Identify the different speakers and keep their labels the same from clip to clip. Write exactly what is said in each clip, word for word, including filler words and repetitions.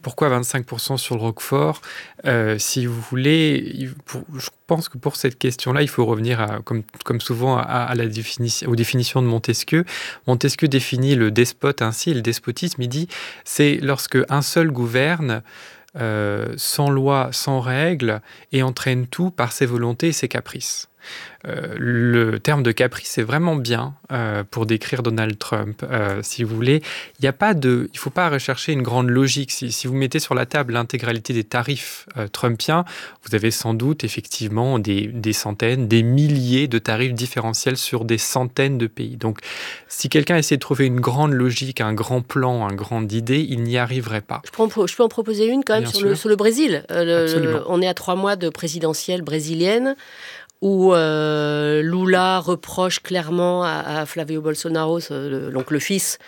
Speaker 1: pourquoi vingt-cinq pour cent sur le Roquefort? euh, Si vous voulez, il- pour- je pense que pour cette question-là, il faut revenir, à, comme, comme souvent, à, à la définition, aux définitions de Montesquieu. Montesquieu définit le despote ainsi, et le despotisme, il dit, c'est lorsque un seul gouverne, euh, sans loi, sans règles, et entraîne tout par ses volontés et ses caprices. Euh, le terme de caprice est vraiment bien euh, pour décrire Donald Trump. Euh, si vous voulez, il n'y a pas de, il faut pas rechercher une grande logique. Si, si vous mettez sur la table l'intégralité des tarifs euh, trumpiens, vous avez sans doute effectivement des, des centaines, des milliers de tarifs différentiels sur des centaines de pays. Donc, si quelqu'un essaie de trouver une grande logique, un grand plan, une grande idée, il n'y arriverait pas.
Speaker 2: Je peux, en, je peux en proposer une quand même
Speaker 1: Bien
Speaker 2: sur
Speaker 1: sûr.
Speaker 2: le, sur le Brésil. Euh, le,
Speaker 1: Absolument.
Speaker 2: le- on est à trois mois de présidentielle brésilienne, où euh, Lula reproche clairement à, à Flavio Bolsonaro, ce- le- donc le fils,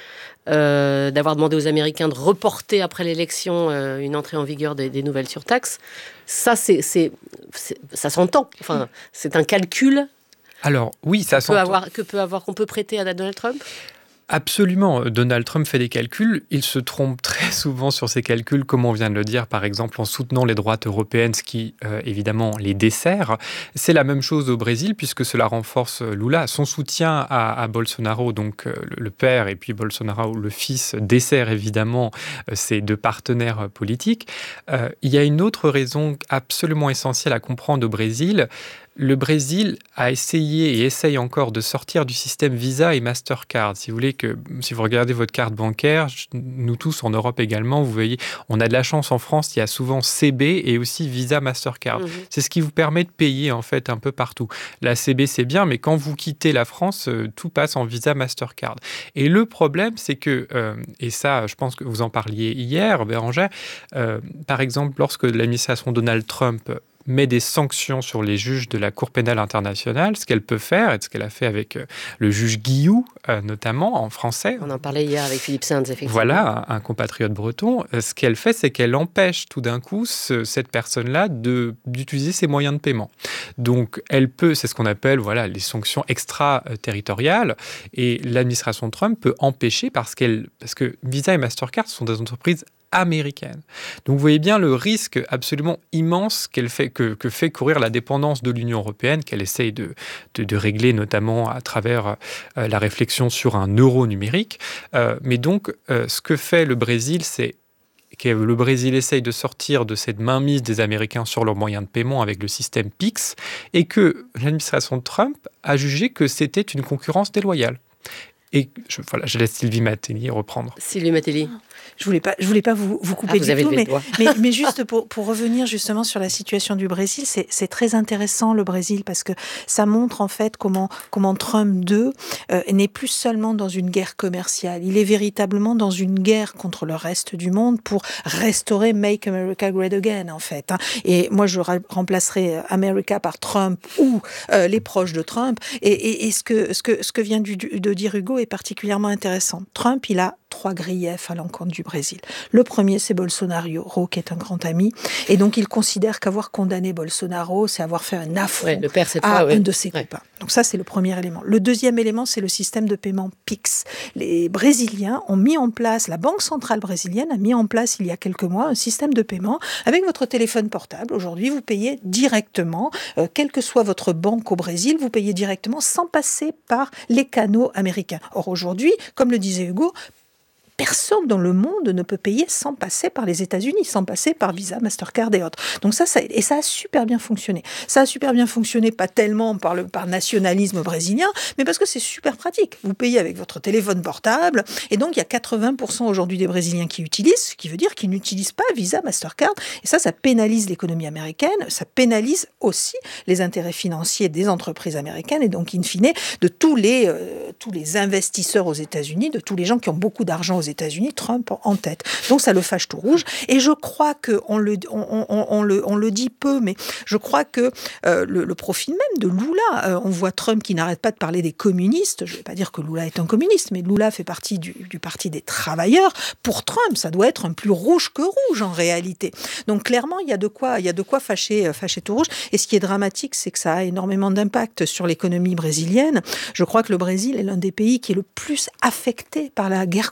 Speaker 2: euh, d'avoir demandé aux Américains de reporter après l'élection euh, une entrée en vigueur des, des nouvelles surtaxes. Ça, c'est, c'est, c'est- ça s'entend. Enfin, c'est un calcul
Speaker 1: Alors, oui, ça
Speaker 2: qu'on peut
Speaker 1: s'entend.
Speaker 2: avoir, que peut avoir, qu'on peut prêter à Donald Trump.
Speaker 1: Absolument. Donald Trump fait des calculs. Il se trompe très souvent sur ses calculs, comme on vient de le dire, par exemple en soutenant les droites européennes, ce qui, euh, évidemment, les dessert. C'est la même chose au Brésil, puisque cela renforce Lula. Son soutien à, à Bolsonaro, donc euh, le, le père, et puis Bolsonaro, le fils, dessert évidemment euh, ses deux partenaires politiques. Euh, il y a une autre raison absolument essentielle à comprendre au Brésil. Le Brésil a essayé et essaye encore de sortir du système Visa et Mastercard. Si vous voulez que, si vous regardez votre carte bancaire, nous tous en Europe également, vous voyez, on a de la chance en France, il y a souvent C B et aussi Visa Mastercard. Mmh. C'est ce qui vous permet de payer en fait un peu partout. La C B c'est bien, mais quand vous quittez la France, euh, tout passe en Visa Mastercard. Et le problème, c'est que, euh, et ça, je pense que vous en parliez hier, Bérangère, euh, par exemple, lorsque l'administration Donald Trump met des sanctions sur les juges de la Cour pénale internationale, ce qu'elle peut faire, et ce qu'elle a fait avec euh, le juge Guillou, euh, notamment en français.
Speaker 2: On en parlait hier avec Philippe Sainz, effectivement.
Speaker 1: Voilà, un, un compatriote breton. Euh, ce qu'elle fait, c'est qu'elle empêche tout d'un coup ce, cette personne-là de, d'utiliser ses moyens de paiement. Donc, elle peut, c'est ce qu'on appelle voilà, les sanctions extraterritoriales, et l'administration Trump peut empêcher parce, qu'elle, parce que Visa et Mastercard sont des entreprises américaine. Donc vous voyez bien le risque absolument immense qu'elle fait, que, que fait courir la dépendance de l'Union européenne, qu'elle essaye de, de, de régler notamment à travers euh, la réflexion sur un euro numérique. Euh, mais donc euh, ce que fait le Brésil, c'est que le Brésil essaye de sortir de cette mainmise des Américains sur leurs moyens de paiement avec le système P I X et que l'administration de Trump a jugé que c'était une concurrence déloyale. Et je, voilà, je laisse Sylvie Matelli reprendre.
Speaker 2: Sylvie Matelli.
Speaker 3: Je voulais pas, je voulais pas vous, vous couper
Speaker 2: ah,
Speaker 3: du
Speaker 2: vous
Speaker 3: tout, mais, mais, mais juste pour, pour revenir justement sur la situation du Brésil, c'est, c'est très intéressant le Brésil parce que ça montre en fait comment, comment Trump deux euh, n'est plus seulement dans une guerre commerciale, il est véritablement dans une guerre contre le reste du monde pour restaurer Make America Great Again en fait. Hein. Et moi je ra- remplacerai America par Trump ou euh, les proches de Trump. Et, et, et ce que ce que ce que vient du, de dire Hugo est particulièrement intéressant. Trump, il a trois griefs à l'encontre du Brésil. Le premier, c'est Bolsonaro, qui est un grand ami, et donc il considère qu'avoir condamné Bolsonaro, c'est avoir fait un affront
Speaker 2: ouais, le père, c'est
Speaker 3: à
Speaker 2: pas, ouais.
Speaker 3: un de ses copains. Ouais. Donc ça, c'est le premier élément. Le deuxième élément, c'est le système de paiement P I X. Les Brésiliens ont mis en place, la Banque centrale brésilienne a mis en place il y a quelques mois un système de paiement avec votre téléphone portable. Aujourd'hui, vous payez directement, euh, quelle que soit votre banque au Brésil, vous payez directement sans passer par les canaux américains. Or aujourd'hui, comme le disait Hugo, personne dans le monde ne peut payer sans passer par les États-Unis, sans passer par Visa, Mastercard et autres. Donc ça, ça, et ça a super bien fonctionné. Ça a super bien fonctionné, pas tellement par le par nationalisme brésilien, mais parce que c'est super pratique. Vous payez avec votre téléphone portable, et donc il y a quatre-vingts pour cent aujourd'hui des Brésiliens qui utilisent, ce qui veut dire qu'ils n'utilisent pas Visa, Mastercard. Et ça, ça pénalise l'économie américaine, ça pénalise aussi les intérêts financiers des entreprises américaines, et donc in fine de tous les euh, tous les investisseurs aux États-Unis, de tous les gens qui ont beaucoup d'argent aux États-Unis, Trump en tête. Donc ça le fâche tout rouge. Et je crois que on le, on, on, on le, on le dit peu, mais je crois que euh, le, le profil même de Lula, euh, on voit Trump qui n'arrête pas de parler des communistes. Je ne vais pas dire que Lula est un communiste, mais Lula fait partie du, du parti des travailleurs. Pour Trump, ça doit être un plus rouge que rouge en réalité. Donc clairement, il y a de quoi, il y a de quoi fâcher, fâcher tout rouge. Et ce qui est dramatique, c'est que ça a énormément d'impact sur l'économie brésilienne. Je crois que le Brésil est l'un des pays qui est le plus affecté par la guerre commerciale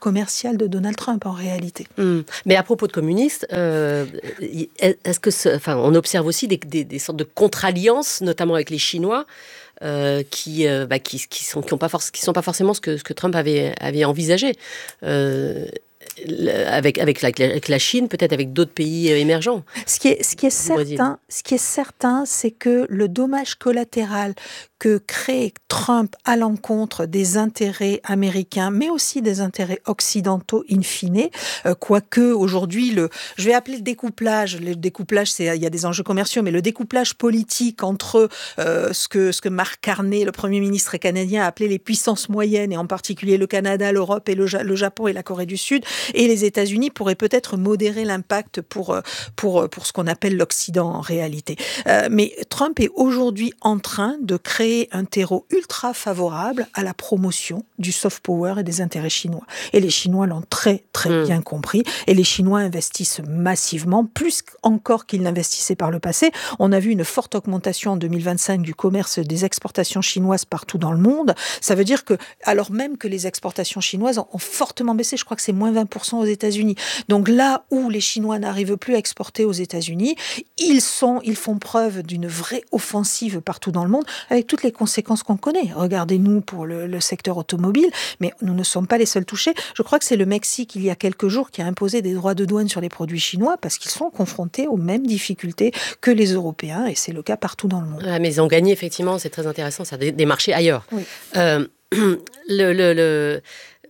Speaker 3: initiale de Donald Trump, en réalité.
Speaker 2: Mmh. Mais à propos de communistes, euh, est-ce que, ce, enfin, on observe aussi des, des, des sortes de contre-alliances, notamment avec les Chinois, euh, qui, euh, bah, qui, qui sont, qui ont pas forc- qui sont pas forcément ce que, ce que Trump avait, avait envisagé. Euh, Avec, avec, la, avec la Chine, peut-être avec d'autres pays émergents.
Speaker 3: Ce qui est, ce qui est certain, ce qui est certain, c'est que le dommage collatéral que crée Trump à l'encontre des intérêts américains, mais aussi des intérêts occidentaux in fine, euh, quoique aujourd'hui, le, je vais appeler le découplage, le découplage, c'est, il y a des enjeux commerciaux, mais le découplage politique entre euh, ce que, ce que Mark Carney, le Premier ministre canadien, a appelé les puissances moyennes, et en particulier le Canada, l'Europe et le, le Japon et la Corée du Sud, et les États-Unis, pourrait peut-être modérer l'impact pour, pour, pour ce qu'on appelle l'Occident en réalité. Euh, mais Trump est aujourd'hui en train de créer un terreau ultra favorable à la promotion du soft power et des intérêts chinois. Et les Chinois l'ont très, très mmh. bien compris. Et les Chinois investissent massivement, plus encore qu'ils n'investissaient par le passé. On a vu une forte augmentation en deux mille vingt-cinq du commerce des exportations chinoises partout dans le monde. Ça veut dire que, alors même que les exportations chinoises ont fortement baissé, je crois que c'est moins vingt pour cent aux États-Unis. Donc là où les Chinois n'arrivent plus à exporter aux États-Unis, ils, sont, ils font preuve d'une vraie offensive partout dans le monde, avec toutes les conséquences qu'on connaît. Regardez-nous pour le, le secteur automobile, mais nous ne sommes pas les seuls touchés. Je crois que c'est le Mexique, il y a quelques jours, qui a imposé des droits de douane sur les produits chinois parce qu'ils sont confrontés aux mêmes difficultés que les Européens, et c'est le cas partout dans le monde.
Speaker 2: Ah, mais ils ont gagné, effectivement, c'est très intéressant, ça, des, des marchés ailleurs. Oui. Euh, le... le, le...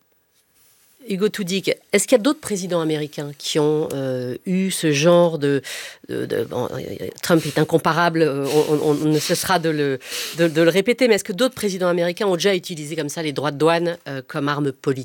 Speaker 2: Hugo Toudig, est-ce qu'il y a d'autres présidents américains qui ont euh, eu ce genre de... de, de bon, Trump est incomparable, on, on, on ne cessera de le, de, de le répéter, mais est-ce que d'autres présidents américains ont déjà utilisé comme ça les droits de douane euh, comme arme politique ?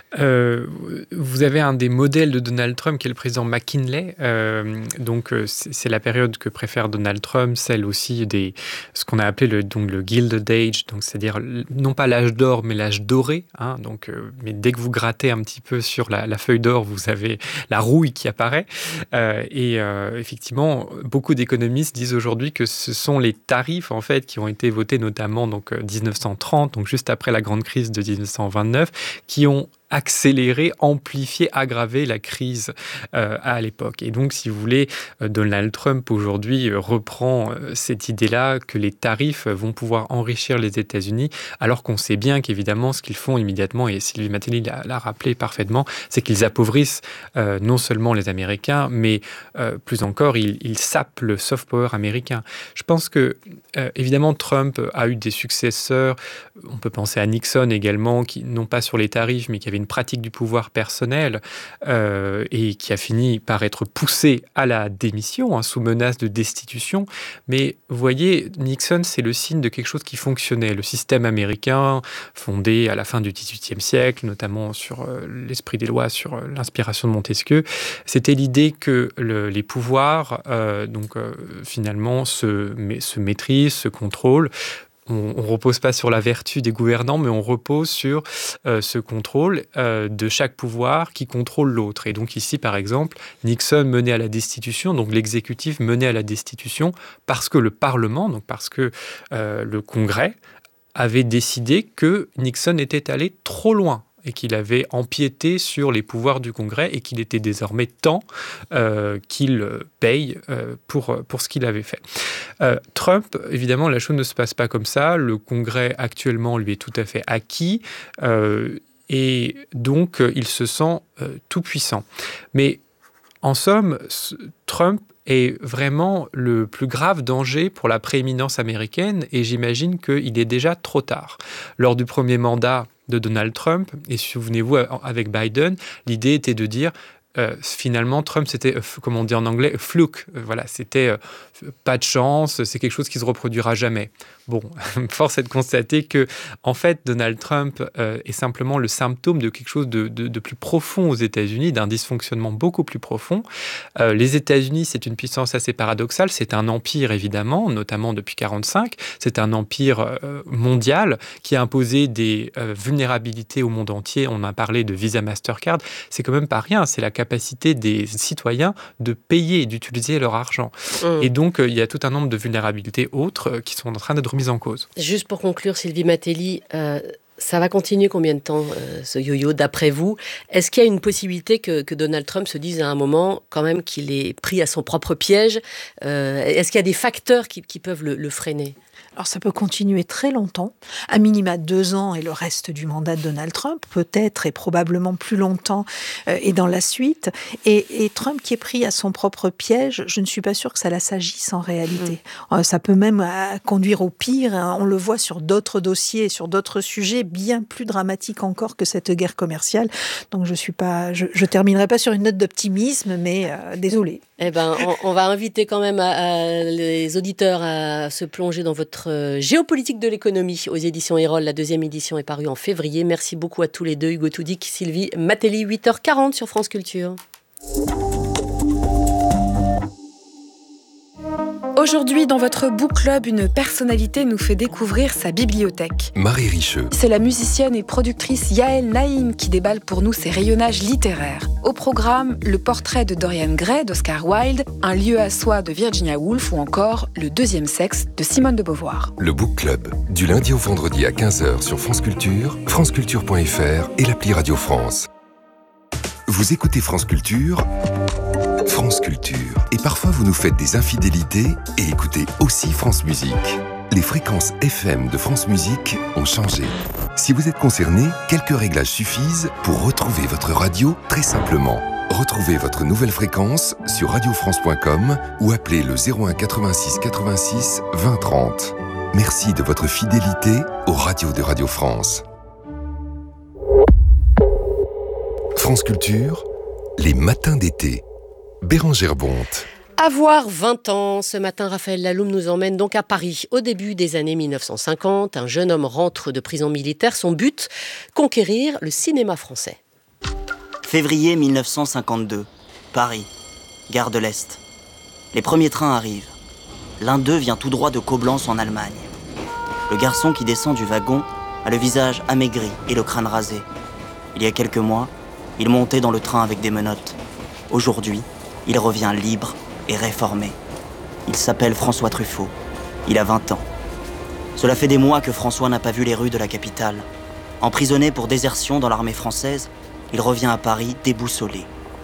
Speaker 1: Euh, vous avez un des modèles de Donald Trump qui est le président McKinley. Euh, donc c'est, c'est la période que préfère Donald Trump, celle aussi des ce qu'on a appelé le donc le Gilded Age, donc c'est-à-dire non pas l'âge d'or mais l'âge doré. Hein, donc euh, mais dès que vous grattez un petit peu sur la, la feuille d'or, vous avez la rouille qui apparaît. Euh, et euh, effectivement, beaucoup d'économistes disent aujourd'hui que ce sont les tarifs en fait qui ont été votés notamment donc dix-neuf cent trente, donc juste après la grande crise de dix-neuf cent vingt-neuf, qui ont accélérer, amplifier, aggraver la crise euh, à l'époque. Et donc, si vous voulez, euh, Donald Trump aujourd'hui euh, reprend euh, cette idée-là que les tarifs vont pouvoir enrichir les États-Unis, alors qu'on sait bien qu'évidemment, ce qu'ils font immédiatement, et Sylvie Matelli l'a, l'a rappelé parfaitement, c'est qu'ils appauvrissent euh, non seulement les Américains, mais euh, plus encore, ils, ils sapent le soft power américain. Je pense que, euh, évidemment, Trump a eu des successeurs. On peut penser à Nixon également, qui non pas sur les tarifs, mais qui avait une pratique du pouvoir personnel euh, et qui a fini par être poussé à la démission, hein, sous menace de destitution. Mais vous voyez, Nixon, c'est le signe de quelque chose qui fonctionnait. Le système américain, fondé à la fin du dix-huitième siècle, notamment sur euh, l'esprit des lois, sur euh, l'inspiration de Montesquieu, c'était l'idée que le, les pouvoirs, euh, donc euh, finalement, se, mais, se maîtrisent, se contrôlent. On ne repose pas sur la vertu des gouvernants, mais on repose sur euh, ce contrôle euh, de chaque pouvoir qui contrôle l'autre. Et donc ici, par exemple, Nixon menait à la destitution, donc l'exécutif menait à la destitution parce que le Parlement, donc parce que euh, le Congrès avait décidé que Nixon était allé trop loin et qu'il avait empiété sur les pouvoirs du Congrès et qu'il était désormais temps euh, qu'il paye euh, pour, pour ce qu'il avait fait. Euh, Trump, évidemment, la chose ne se passe pas comme ça. Le Congrès, actuellement, lui est tout à fait acquis euh, et donc, euh, il se sent euh, tout puissant. Mais en somme, Trump est vraiment le plus grave danger pour la prééminence américaine et j'imagine qu'il est déjà trop tard. Lors du premier mandat de Donald Trump, et souvenez-vous, avec Biden, l'idée était de dire euh, finalement, Trump, c'était, euh, comme on dit en anglais, a fluke. Euh, voilà, c'était euh, pas de chance, c'est quelque chose qui se reproduira jamais. Bon, force est de constater que, en fait, Donald Trump euh, est simplement le symptôme de quelque chose de, de, de plus profond aux États-Unis, d'un dysfonctionnement beaucoup plus profond. Euh, les États-Unis, c'est une puissance assez paradoxale. C'est un empire, évidemment, notamment depuis quarante-cinq. C'est un empire euh, mondial qui a imposé des euh, vulnérabilités au monde entier. On a parlé de Visa Mastercard. C'est quand même pas rien. C'est la capacité des citoyens de payer et d'utiliser leur argent. Mmh. Et donc, euh, il y a tout un nombre de vulnérabilités autres euh, qui sont en train d'être mises en cause.
Speaker 2: Juste pour conclure, Sylvie Matelli, euh, Ça va continuer combien de temps, euh, ce yo-yo, d'après vous? Est-ce qu'il y a une possibilité que, que Donald Trump se dise à un moment, quand même, qu'il est pris à son propre piège? euh, Est-ce qu'il y a des facteurs qui, qui peuvent le, le freiner?
Speaker 3: Alors ça peut continuer très longtemps, à minima deux ans et le reste du mandat de Donald Trump, peut-être et probablement plus longtemps euh, et dans la suite. Et, et Trump qui est pris à son propre piège, je ne suis pas sûre que ça s'agisse en réalité. Mmh. Euh, ça peut même euh, conduire au pire, hein. On le voit sur d'autres dossiers, sur d'autres sujets bien plus dramatiques encore que cette guerre commerciale. Donc je suis pas, je, je terminerai pas sur une note d'optimisme, mais euh, désolée.
Speaker 2: Eh ben, on, on va inviter quand même à, à les auditeurs à se plonger dans votre euh, géopolitique de l'économie aux éditions Erol. La deuxième édition est parue en février. Merci beaucoup à tous les deux, Hugo Toudic, Sylvie Matelli, huit heures quarante sur France Culture.
Speaker 4: Aujourd'hui, dans votre Book Club, une personnalité nous fait découvrir sa bibliothèque.
Speaker 5: Marie Richeux.
Speaker 4: C'est la musicienne et productrice Yael Naïm qui déballe pour nous ses rayonnages littéraires. Au programme, le portrait de Dorian Gray d'Oscar Wilde, Un lieu à soi de Virginia Woolf ou encore Le deuxième sexe de Simone de Beauvoir.
Speaker 5: Le Book Club, du lundi au vendredi à quinze heures sur France Culture, franceculture point f r et l'appli Radio France. Vous écoutez France Culture, France Culture. Et parfois vous nous faites des infidélités et écoutez aussi France Musique. Les fréquences F M de France Musique ont changé. Si vous êtes concerné, quelques réglages suffisent pour retrouver votre radio très simplement. Retrouvez votre nouvelle fréquence sur radio france point com ou appelez le zéro un quatre-vingt-six quatre-vingt-six vingt trente. Merci de votre fidélité aux radios de Radio France. France Culture, les matins d'été. Bérangère Bonte.
Speaker 2: Avoir vingt ans, ce matin, Raphaël Laloum nous emmène donc à Paris. Au début des années mille neuf cent cinquante, un jeune homme rentre de prison militaire. Son but, conquérir le cinéma français.
Speaker 6: Février mille neuf cent cinquante-deux, Paris, gare de l'Est. Les premiers trains arrivent. L'un d'eux vient tout droit de Coblence en Allemagne. Le garçon qui descend du wagon a le visage amaigri et le crâne rasé. Il y a quelques mois, il montait dans le train avec des menottes. Aujourd'hui, il revient libre et réformé. Il s'appelle François Truffaut. Il a vingt ans. Cela fait des mois que François n'a pas vu les rues de la capitale. Emprisonné pour désertion dans l'armée française, il revient à Paris déboussolé.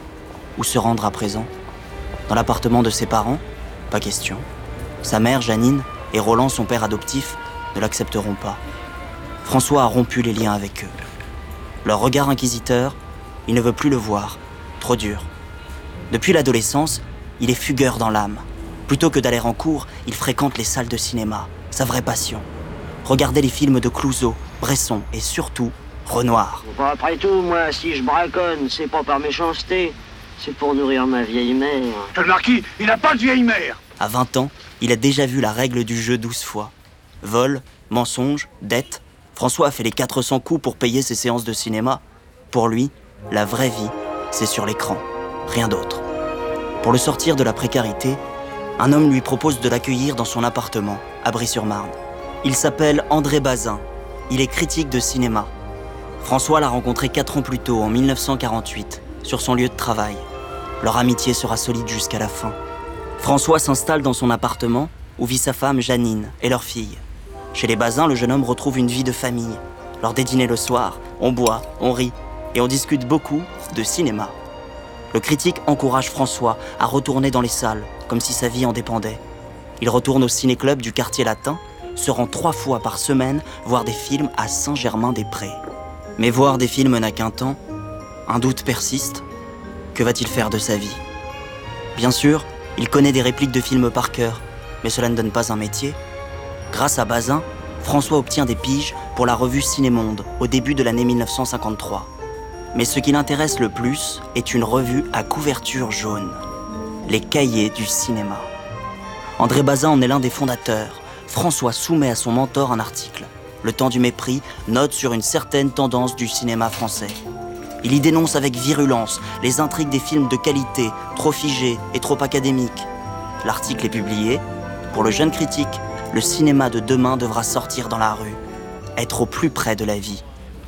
Speaker 6: Où se rendre à présent? Dans l'appartement de ses parents? Pas question. Sa mère, Janine, et Roland, son père adoptif, ne l'accepteront pas. François a rompu les liens avec eux. Leur regard inquisiteur, il ne veut plus le voir. Trop dur. Depuis l'adolescence, il est fugueur dans l'âme. Plutôt que d'aller en cours, il fréquente les salles de cinéma. Sa vraie passion. Regarder les films de Clouzot, Bresson et surtout Renoir.
Speaker 7: Bon, après tout, moi, si je braconne, c'est pas par méchanceté. C'est pour nourrir ma vieille mère.
Speaker 8: Monsieur le marquis, il n'a pas de vieille mère.
Speaker 6: À vingt ans, il a déjà vu la règle du jeu douze fois. Vol, mensonge, dette. François a fait les quatre cents coups pour payer ses séances de cinéma. Pour lui, la vraie vie, c'est sur l'écran. Rien d'autre. Pour le sortir de la précarité, un homme lui propose de l'accueillir dans son appartement, à Brie-sur-Marne. Il s'appelle André Bazin. Il est critique de cinéma. François l'a rencontré quatre ans plus tôt, en mille neuf cent quarante-huit, sur son lieu de travail. Leur amitié sera solide jusqu'à la fin. François s'installe dans son appartement, où vit sa femme Janine et leur fille. Chez les Bazin, le jeune homme retrouve une vie de famille. Lors des dîners le soir, on boit, on rit, et on discute beaucoup de cinéma. Le critique encourage François à retourner dans les salles, comme si sa vie en dépendait. Il retourne au ciné-club du quartier latin, se rend trois fois par semaine voir des films à Saint-Germain-des-Prés. Mais voir des films n'a qu'un temps, un doute persiste. Que va-t-il faire de sa vie? Bien sûr, il connaît des répliques de films par cœur, mais cela ne donne pas un métier. Grâce à Bazin, François obtient des piges pour la revue Ciné-Monde au début de l'année mille neuf cent cinquante-trois. Mais ce qui l'intéresse le plus est une revue à couverture jaune, les Cahiers du cinéma. André Bazin en est l'un des fondateurs. François soumet à son mentor un article. Le Temps du mépris note sur une certaine tendance du cinéma français. Il y dénonce avec virulence les intrigues des films de qualité, trop figés et trop académiques. L'article est publié. Pour le jeune critique, le cinéma de demain devra sortir dans la rue, être au plus près de la vie.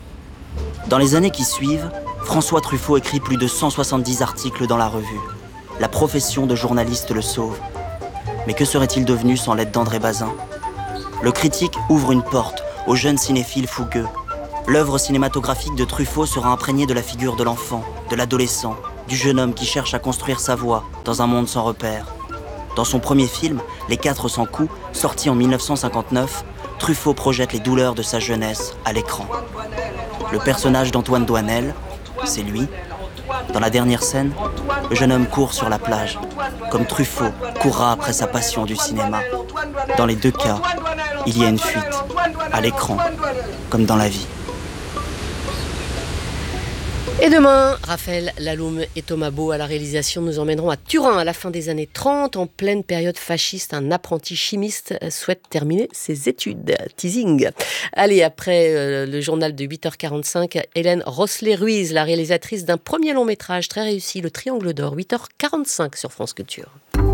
Speaker 6: Dans les années qui suivent, François Truffaut écrit plus de cent soixante-dix articles dans la revue. La profession de journaliste le sauve. Mais que serait-il devenu sans l'aide d'André Bazin? Le critique ouvre une porte aux jeunes cinéphiles fougueux. l'œuvre cinématographique de Truffaut sera imprégnée de la figure de l'enfant, de l'adolescent, du jeune homme qui cherche à construire sa voie dans un monde sans repères. Dans son premier film, Les quatre cents coups, sorti en mille neuf cent cinquante-neuf, Truffaut projette les douleurs de sa jeunesse à l'écran. Le personnage d'Antoine Doinel, c'est lui. Dans la dernière scène, le jeune homme court sur la plage, comme Truffaut courra après sa passion du cinéma. Dans les deux cas, il y a une fuite, à l'écran, comme dans la vie.
Speaker 2: Et demain, Raphaël Laloum et Thomas Beau à la réalisation nous emmèneront à Turin à la fin des années trente. En pleine période fasciste, un apprenti chimiste souhaite terminer ses études. Teasing. Allez, après euh, le journal de huit heures quarante-cinq, Hélène Rosselet-Ruiz, la réalisatrice d'un premier long métrage très réussi, Le Triangle d'Or, huit heures quarante-cinq sur France Culture.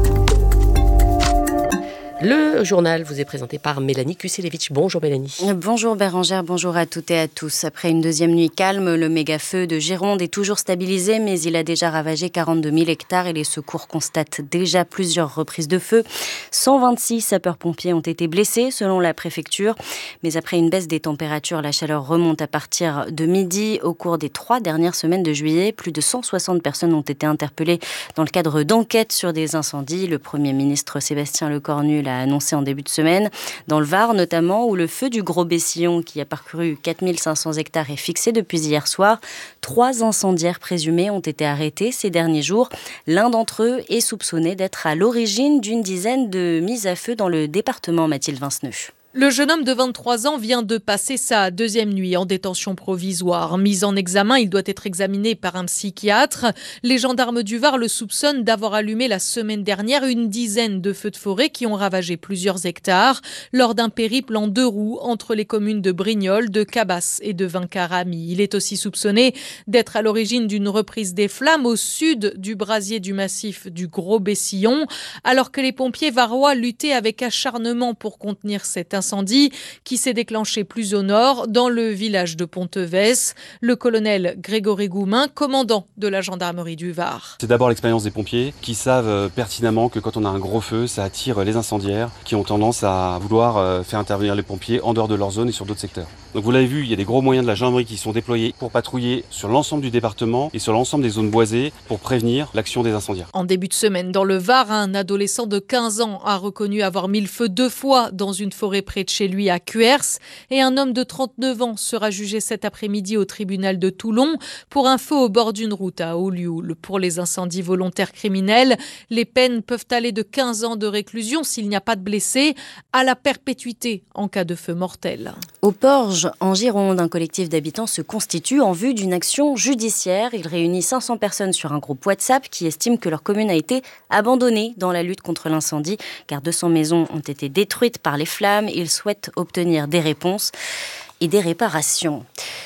Speaker 2: Le journal vous est présenté par Mélanie Kuselevitch. Bonjour Mélanie.
Speaker 9: Bonjour Bérangère, bonjour à toutes et à tous. Après une deuxième nuit calme, le méga-feu de Gironde est toujours stabilisé, mais il a déjà ravagé quarante-deux mille hectares et les secours constatent déjà plusieurs reprises de feu. cent vingt-six sapeurs-pompiers ont été blessés selon la préfecture. Mais après une baisse des températures, la chaleur remonte à partir de midi. Au cours des trois dernières semaines de juillet, plus de cent soixante personnes ont été interpellées dans le cadre d'enquêtes sur des incendies. Le Premier ministre Sébastien Lecornu l'a a annoncé en début de semaine, dans le Var notamment, où le feu du Gros-Bessillon, qui a parcouru quatre mille cinq cents hectares, est fixé depuis hier soir. Trois incendiaires présumés ont été arrêtés ces derniers jours. L'un d'entre eux est soupçonné d'être à l'origine d'une dizaine de mises à feu dans le département, Mathilde Vinceneux.
Speaker 10: Le jeune homme de vingt-trois ans vient de passer sa deuxième nuit en détention provisoire. Mis en examen, il doit être examiné par un psychiatre. Les gendarmes du Var le soupçonnent d'avoir allumé la semaine dernière une dizaine de feux de forêt qui ont ravagé plusieurs hectares lors d'un périple en deux roues entre les communes de Brignoles, de Cabas et de Vincaramy. Il est aussi soupçonné d'être à l'origine d'une reprise des flammes au sud du brasier du massif du Gros-Bessillon, alors que les pompiers varois luttaient avec acharnement pour contenir cet incendie. incendie qui s'est déclenché plus au nord, dans le village de Pontevès. Le colonel Grégory Goumin, commandant de la gendarmerie du Var.
Speaker 11: C'est d'abord l'expérience des pompiers qui savent pertinemment que quand on a un gros feu, ça attire les incendiaires qui ont tendance à vouloir faire intervenir les pompiers en dehors de leur zone et sur d'autres secteurs. Donc vous l'avez vu, il y a des gros moyens de la gendarmerie qui sont déployés pour patrouiller sur l'ensemble du département et sur l'ensemble des zones boisées pour prévenir l'action des incendiaires.
Speaker 10: En début de semaine, dans le Var, un adolescent de quinze ans a reconnu avoir mis le feu deux fois dans une forêt près de chez lui à Cuers, et un homme de trente-neuf ans sera jugé cet après-midi au tribunal de Toulon pour un feu au bord d'une route à Olioul. Pour les incendies volontaires criminels, les peines peuvent aller de quinze ans de réclusion s'il n'y a pas de blessés à la perpétuité en cas de feu mortel.
Speaker 9: Au Porge, en Gironde, un collectif d'habitants se constitue en vue d'une action judiciaire. Il réunit cinq cents personnes sur un groupe WhatsApp qui estime que leur commune a été abandonnée dans la lutte contre l'incendie, car deux cents maisons ont été détruites par les flammes. Ils souhaitent obtenir des réponses et des réparations.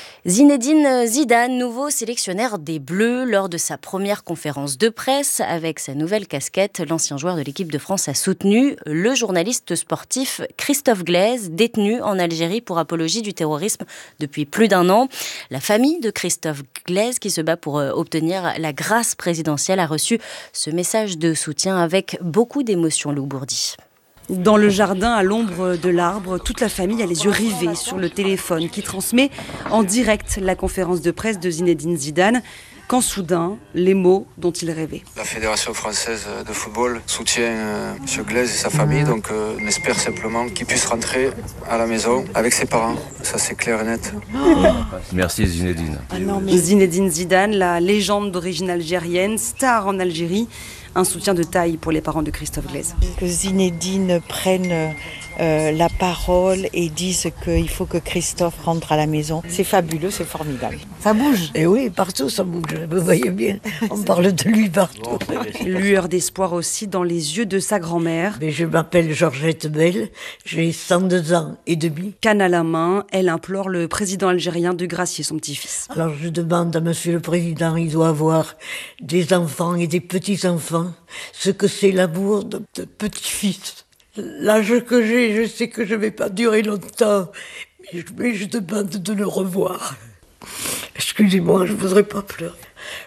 Speaker 9: Zinedine Zidane, nouveau sélectionneur des Bleus, lors de sa première conférence de presse avec sa nouvelle casquette, l'ancien joueur de l'équipe de France a soutenu le journaliste sportif Christophe Glaise, détenu en Algérie pour apologie du terrorisme depuis plus d'un an. La famille de Christophe Glaise, qui se bat pour obtenir la grâce présidentielle, a reçu ce message de soutien avec beaucoup d'émotion, Lou Bourdi.
Speaker 12: Dans le jardin, à l'ombre de l'arbre, toute la famille a les yeux rivés sur le téléphone qui transmet en direct la conférence de presse de Zinedine Zidane, quand soudain, les mots dont il rêvait.
Speaker 13: La Fédération française de football soutient euh, M. Glaise et sa famille, donc euh, on espère simplement qu'il puisse rentrer à la maison avec ses parents. Ça, c'est clair et net.
Speaker 14: Merci Zinedine.
Speaker 12: Ah non, mais... Zinedine Zidane, la légende d'origine algérienne, star en Algérie, un soutien de taille pour les parents de Christophe Glaise.
Speaker 15: Que Zinedine prenne euh, la parole et dise qu'il faut que Christophe rentre à la maison, c'est fabuleux, c'est formidable.
Speaker 16: Ça bouge. Et oui, partout ça bouge, vous voyez bien. On parle de lui partout.
Speaker 12: Lueur d'espoir aussi dans les yeux de sa grand-mère.
Speaker 16: Mais je m'appelle Georgette Bell, j'ai cent deux ans et demi.
Speaker 12: Canne à la main, elle implore le président algérien de gracier son petit-fils.
Speaker 16: Alors je demande à monsieur le président, il doit avoir des enfants et des petits-enfants, ce que c'est l'amour de, de petit-fils. L'âge que j'ai, je sais que je ne vais pas durer longtemps, mais je, mais je demande de le revoir. Excusez-moi, je ne voudrais pas pleurer.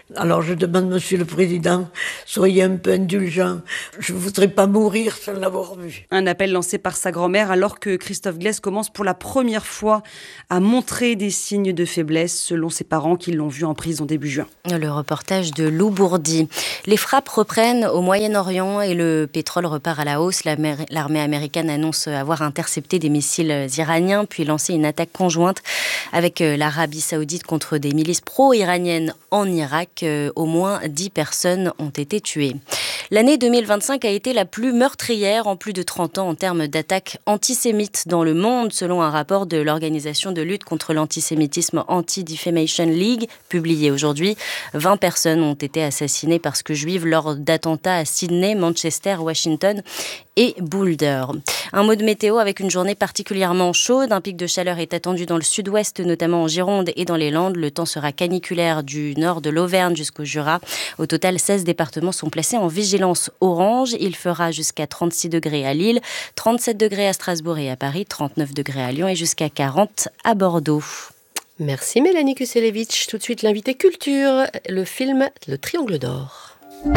Speaker 16: Alors je demande, Monsieur le Président, soyez un peu indulgent. Je ne voudrais pas mourir sans l'avoir vu.
Speaker 12: Un appel lancé par sa grand-mère alors que Christophe Glaise commence pour la première fois à montrer des signes de faiblesse, selon ses parents qui l'ont vu en prison début juin.
Speaker 9: Le reportage de Lou Bourdi. Les frappes reprennent au Moyen-Orient et le pétrole repart à la hausse. L'armée américaine annonce avoir intercepté des missiles iraniens puis lancé une attaque conjointe avec l'Arabie Saoudite contre des milices pro-iraniennes en Irak. Au moins dix personnes ont été tuées. L'année deux mille vingt-cinq a été la plus meurtrière en plus de trente ans en termes d'attaques antisémites dans le monde, selon un rapport de l'organisation de lutte contre l'antisémitisme Anti-Defamation League, publié aujourd'hui. vingt personnes ont été assassinées parce que juives lors d'attentats à Sydney, Manchester, Washington et Boulder. Un mot de météo avec une journée particulièrement chaude. Un pic de chaleur est attendu dans le sud-ouest, notamment en Gironde et dans les Landes. Le temps sera caniculaire du nord de l'Auvergne jusqu'au Jura. Au total, seize départements sont placés en vigilance orange. Il fera jusqu'à trente-six degrés à Lille, trente-sept degrés à Strasbourg et à Paris, trente-neuf degrés à Lyon et jusqu'à quarante à Bordeaux.
Speaker 2: Merci Mélanie Kuselevitch. Tout de suite, l'invité culture, le film Le Triangle d'Or.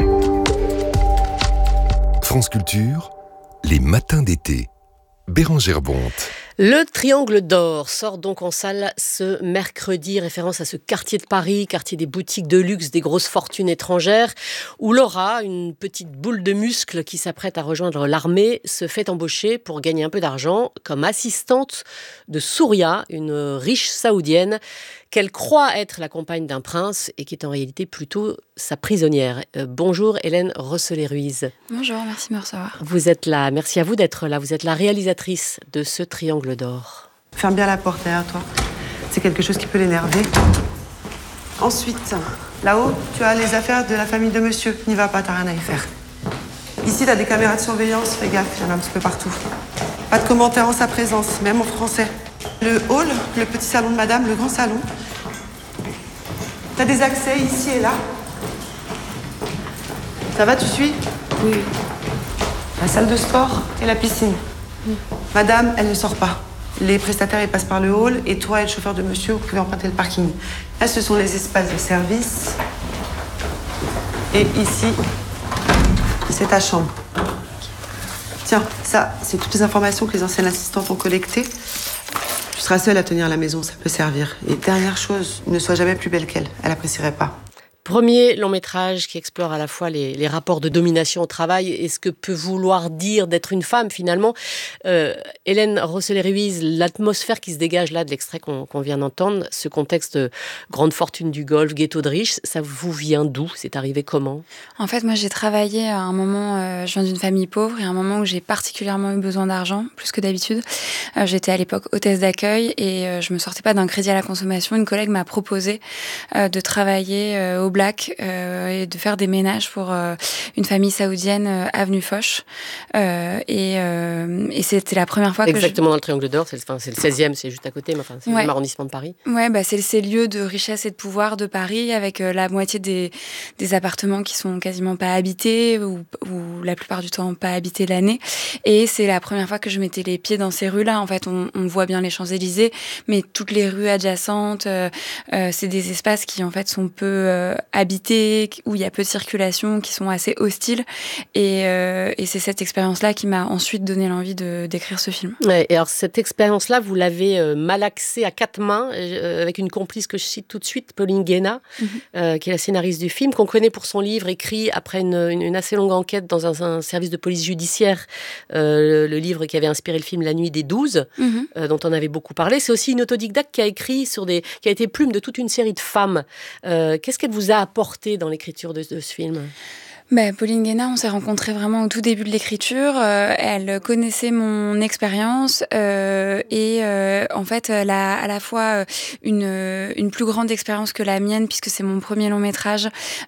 Speaker 5: France Culture, les matins d'été. Bérengère Bonte.
Speaker 2: Le Triangle d'Or sort donc en salle ce mercredi, référence à ce quartier de Paris, quartier des boutiques de luxe, des grosses fortunes étrangères, où Laura, une petite boule de muscles qui s'apprête à rejoindre l'armée, se fait embaucher pour gagner un peu d'argent comme assistante de Souria, une riche saoudienne, qu'elle croit être la compagne d'un prince et qui est en réalité plutôt sa prisonnière. Euh, bonjour Hélène Rosselet-Ruiz.
Speaker 17: Bonjour, merci de me recevoir.
Speaker 2: Vous êtes là, merci à vous d'être là. Vous êtes la réalisatrice de ce Triangle d'Or.
Speaker 18: Ferme bien la porte derrière toi. C'est quelque chose qui peut l'énerver. Ensuite, là-haut, tu as les affaires de la famille de monsieur. N'y va pas, t'as rien à y faire. Ici, t'as des caméras de surveillance. Fais gaffe, il y en a un petit peu partout. Pas de commentaires en sa présence, même en français. Le hall, le petit salon de madame, le grand salon. T'as des accès ici et là. Ça va, tu suis?
Speaker 17: Oui.
Speaker 18: La salle de sport et la piscine. Oui. Madame, elle ne sort pas. Les prestataires, ils passent par le hall et toi et le chauffeur de monsieur, vous pouvez emprunter le parking. Là, ce sont les espaces de service. Et ici, c'est ta chambre. Tiens, ça, c'est toutes les informations que les anciennes assistantes ont collectées. Tu seras seule à tenir la maison, ça peut servir. Et dernière chose, ne sois jamais plus belle qu'elle. Elle apprécierait pas.
Speaker 2: Premier long métrage qui explore à la fois les, les rapports de domination au travail et ce que peut vouloir dire d'être une femme finalement. Euh, Hélène Rosselet-Ruiz, l'atmosphère qui se dégage là de l'extrait qu'on, qu'on vient d'entendre, ce contexte de grande fortune du Golfe, ghetto de riches, ça vous vient d'où? C'est arrivé comment?
Speaker 17: En fait, moi j'ai travaillé à un moment, euh, je viens d'une famille pauvre et à un moment où j'ai particulièrement eu besoin d'argent, plus que d'habitude. Euh, j'étais à l'époque hôtesse d'accueil et euh, je me sortais pas d'un crédit à la consommation. Une collègue m'a proposé euh, de travailler euh, au Black euh, et de faire des ménages pour euh, une famille saoudienne euh, avenue Foch euh, et, euh, et c'était la première fois
Speaker 2: exactement
Speaker 17: que
Speaker 2: exactement je... dans le Triangle d'Or, c'est le, enfin, c'est le seizième, c'est juste à côté, mais enfin, c'est ouais. l'arrondissement de Paris.
Speaker 17: Ouais, bah, c'est ces lieux de richesse et de pouvoir de Paris avec euh, la moitié des, des appartements qui sont quasiment pas habités ou, ou la plupart du temps pas habités l'année et c'est la première fois que je mettais les pieds dans ces rues-là. En fait, on, on voit bien les Champs-Élysées, mais toutes les rues adjacentes, euh, euh, c'est des espaces qui en fait sont peu euh, habités, où il y a peu de circulation, qui sont assez hostiles. Et, euh, et c'est cette expérience-là qui m'a ensuite donné l'envie de, d'écrire ce film.
Speaker 2: Ouais, et alors cette expérience-là, vous l'avez euh, malaxée à quatre mains, euh, avec une complice que je cite tout de suite, Pauline Guéna, mm-hmm. euh, qui est la scénariste du film, qu'on connaît pour son livre écrit après une, une, une assez longue enquête dans un, un service de police judiciaire, euh, le, le livre qui avait inspiré le film La Nuit des Douze, mm-hmm. euh, dont on avait beaucoup parlé. C'est aussi une autodidacte qui a écrit sur des, qui a été plume de toute une série de femmes. Euh, qu'est-ce qu'elle vous a apporté dans l'écriture de, de ce film?
Speaker 17: Bah, Pauline Guéna, on s'est rencontrés vraiment au tout début de l'écriture. Euh, elle connaissait mon expérience euh, et euh, en fait, elle a à la fois une, une plus grande expérience que la mienne puisque c'est mon premier long métrage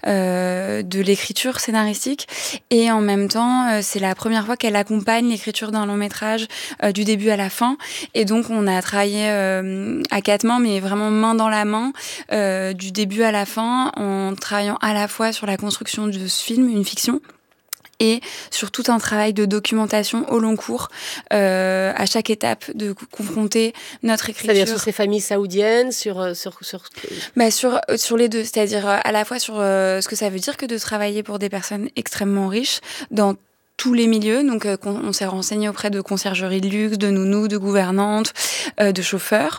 Speaker 17: euh, de l'écriture scénaristique et en même temps, euh, c'est la première fois qu'elle accompagne l'écriture d'un long métrage euh, du début à la fin. Et donc, on a travaillé euh, à quatre mains, mais vraiment main dans la main, euh, du début à la fin, en travaillant à la fois sur la construction de ce film, une fiction, et sur tout un travail de documentation au long cours, euh, à chaque étape, de confronter notre écriture.
Speaker 2: C'est-à-dire sur ces familles saoudiennes, sur... sur, sur...
Speaker 17: Bah sur, sur les deux, c'est-à-dire à la fois sur euh, ce que ça veut dire que de travailler pour des personnes extrêmement riches, dans tous les milieux. Donc, euh, on, on s'est renseigné auprès de conciergeries de luxe, de nounous, de gouvernantes, euh, de chauffeurs.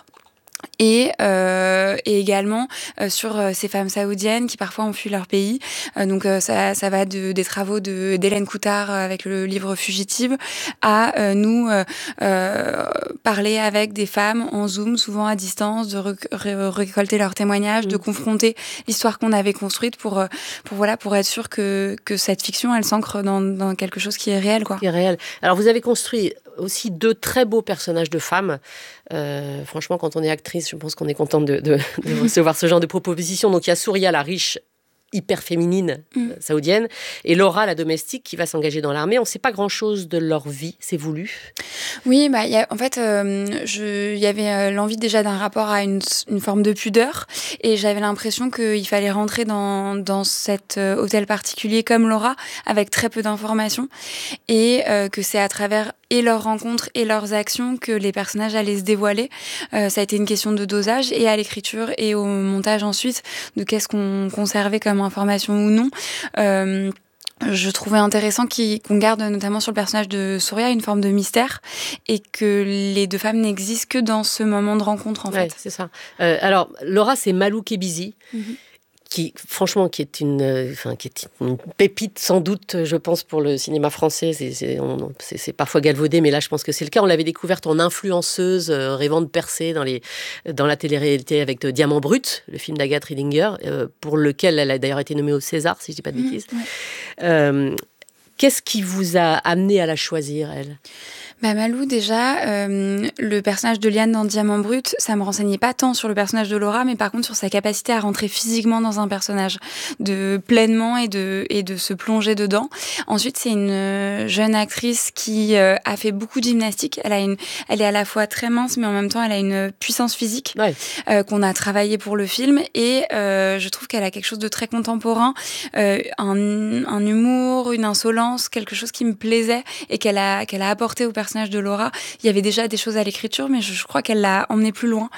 Speaker 17: Et, euh, et également euh, sur euh, ces femmes saoudiennes qui parfois ont fui leur pays. Euh, donc euh, ça, ça va de, des travaux de, d'Hélène Coutard euh, avec le livre Fugitive à euh, nous euh, euh, parler avec des femmes en Zoom, souvent à distance, de rec- ré- récolter leurs témoignages, mmh. de confronter l'histoire qu'on avait construite pour, euh, pour, voilà, pour être sûr que, que cette fiction, elle s'ancre dans, dans quelque chose qui est réel, quoi.
Speaker 2: Qui est réel. Alors vous avez construit aussi deux très beaux personnages de femmes. Euh, franchement, quand on est actrice, je pense qu'on est contente de, de, de recevoir ce genre de propositions. Donc il y a Souria, la riche, hyper féminine mm. euh, saoudienne, et Laura, la domestique, qui va s'engager dans l'armée. On ne sait pas grand-chose de leur vie, c'est voulu.
Speaker 17: Oui, bah, y a, en fait, euh, il y avait euh, l'envie déjà d'un rapport à une, une forme de pudeur, et j'avais l'impression qu'il fallait rentrer dans, dans cet euh, hôtel particulier comme Laura, avec très peu d'informations, et euh, que c'est à travers et leurs rencontres et leurs actions que les personnages allaient se dévoiler. Euh, ça a été une question de dosage, et à l'écriture et au montage ensuite, de qu'est-ce qu'on conservait comme information ou non. Euh, je trouvais intéressant qu'on garde notamment sur le personnage de Souria une forme de mystère, et que les deux femmes n'existent que dans ce moment de rencontre, en
Speaker 2: ouais,
Speaker 17: fait.
Speaker 2: C'est ça. Euh, alors, Laura, c'est Malou Kebizi. Mm-hmm. Qui, franchement, qui est une, euh, enfin, qui est une pépite sans doute, je pense, pour le cinéma français. C'est, c'est, on, c'est, c'est parfois galvaudé, mais là, je pense que c'est le cas. On l'avait découverte en influenceuse, euh, rêvant de percer dans, les, dans la télé-réalité avec de Diamant Brut, le film d'Agathe Riedinger, euh, pour lequel elle a d'ailleurs été nommée au César, si je ne dis pas de bêtises. Mmh, ouais. euh, qu'est-ce qui vous a amené à la choisir, elle ?
Speaker 17: Bah Malou, déjà, euh, le personnage de Liane dans Diamant Brut, ça me renseignait pas tant sur le personnage de Laura, mais par contre sur sa capacité à rentrer physiquement dans un personnage, de pleinement et de, et de se plonger dedans. Ensuite, c'est une jeune actrice qui euh, a fait beaucoup de gymnastique. Elle, a une, elle est à la fois très mince, mais en même temps, elle a une puissance physique ouais. euh, qu'on a travaillé pour le film. Et euh, je trouve qu'elle a quelque chose de très contemporain, euh, un, un humour, une insolence, quelque chose qui me plaisait et qu'elle a, qu'elle a apporté au personnage de Laura. Il y avait déjà des choses à l'écriture, mais je, je crois qu'elle l'a emmené plus loin.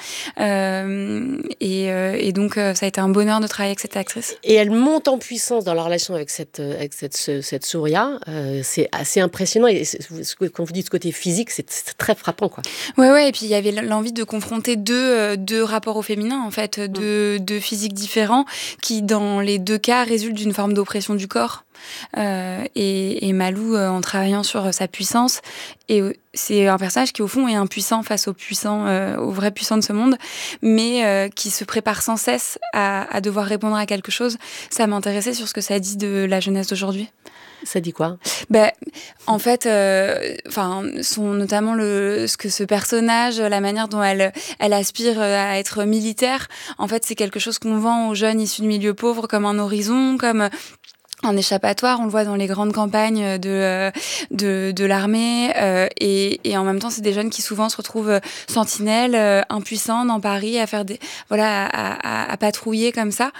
Speaker 17: Euh, et, euh, et donc, euh, ça a été un bonheur de travailler avec cette actrice.
Speaker 2: Et elle monte en puissance dans la relation avec cette, avec cette, ce, cette Souria. Euh, c'est assez impressionnant. Et ce que, quand vous dites ce côté physique, c'est, c'est très frappant, quoi.
Speaker 17: Ouais, ouais. Et puis, il y avait l'envie de confronter deux, deux rapports au féminin, en fait, deux, mmh. deux physiques différents qui, dans les deux cas, résultent d'une forme d'oppression du corps. Euh, et, et Malou, euh, en travaillant sur sa puissance, et c'est un personnage qui au fond est impuissant face aux puissants, euh, aux vrais puissants de ce monde, mais euh, qui se prépare sans cesse à, à devoir répondre à quelque chose. Ça m'intéressait sur ce que ça dit de la jeunesse d'aujourd'hui.
Speaker 2: Ça dit quoi ?
Speaker 17: Ben, en fait, euh, enfin, son notamment le ce que ce personnage, la manière dont elle elle aspire à être militaire. En fait, c'est quelque chose qu'on vend aux jeunes issus de milieux pauvres comme un horizon, comme un échappatoire. On le voit dans les grandes campagnes de de, de l'armée, euh, et, et en même temps, c'est des jeunes qui souvent se retrouvent sentinelles, euh, impuissants dans Paris, à faire des voilà, à, à, à patrouiller comme ça,